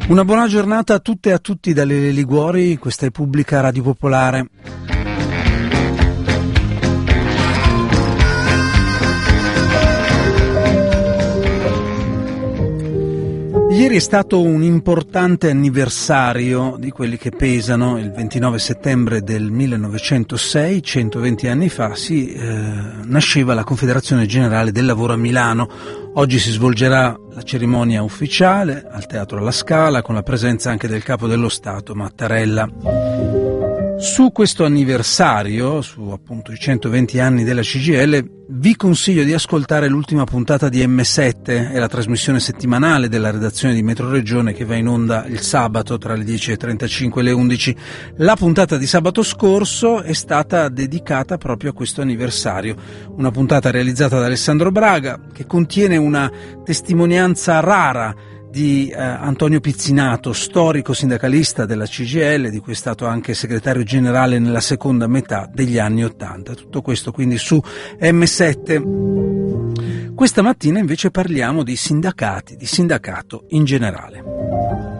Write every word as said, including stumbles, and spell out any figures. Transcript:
Una buona giornata a tutte e a tutti da Lele Liguori, questa è Pubblica Radio Popolare. Ieri è stato un importante anniversario di quelli che pesano. Il ventinove settembre del millenovecentosei, centoventi anni fa, si eh, nasceva la Confederazione Generale del Lavoro a Milano. Oggi si svolgerà la cerimonia ufficiale al Teatro alla Scala con la presenza anche del Capo dello Stato Mattarella. Su questo anniversario, su appunto i centoventi anni della C G I L, vi consiglio di ascoltare l'ultima puntata di emme sette, è la trasmissione settimanale della redazione di Metro Regione che va in onda il sabato tra le dieci e trentacinque e le undici. La puntata di sabato scorso è stata dedicata proprio a questo anniversario, una puntata realizzata da Alessandro Braga che contiene una testimonianza rara di eh, Antonio Pizzinato, storico sindacalista della C G I L, di cui è stato anche segretario generale nella seconda metà degli anni Ottanta. Tutto questo quindi su emme sette. Questa mattina invece parliamo di sindacati, di sindacato in generale.